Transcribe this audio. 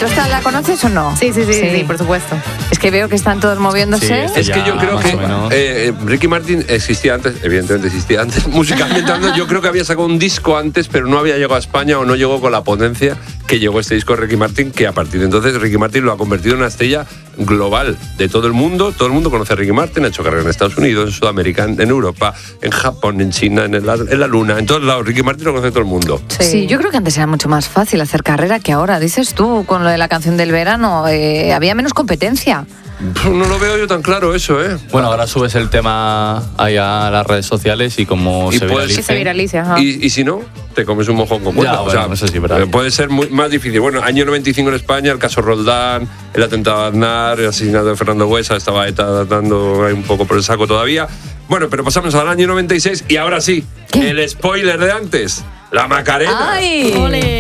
¿tú esta la conoces o no? Sí, por supuesto. Es que veo que están todos moviéndose. Sí, es que yo creo que Ricky Martin existía antes, evidentemente existía antes, musicalmente hablando. Yo creo que había sacado un disco antes, pero no había llegado a España o no llegó con la potencia que llegó este disco de Ricky Martin, que a partir de entonces Ricky Martin lo ha convertido en una estrella global de todo el mundo. Todo el mundo conoce a Ricky Martin, ha hecho carrera en Estados Unidos, en Sudamérica, en Europa, en Japón, en China, en la Luna, en todos lados. Ricky Martin lo conoce todo el mundo. Sí, yo creo que antes era mucho más fácil hacer carrera que ahora. Dices tú, con lo de la canción del verano, había menos competencia. No lo veo yo tan claro eso, ¿eh? Bueno, ahora subes el tema ahí a las redes sociales y como se viralice. Se viralice, ajá. Y si no, te comes un mojón con cuerda. Ya, bueno, eso sí, verdad. Puede ser más difícil. Bueno, año 95 en España, el caso Roldán, el atentado a Aznar, el asesinato de Fernando Buesa, estaba ETA dando ahí un poco por el saco todavía. Bueno, pero pasamos al año 96 y ahora sí, el spoiler de antes, la Macarena. ¡Ay! ¡Ole!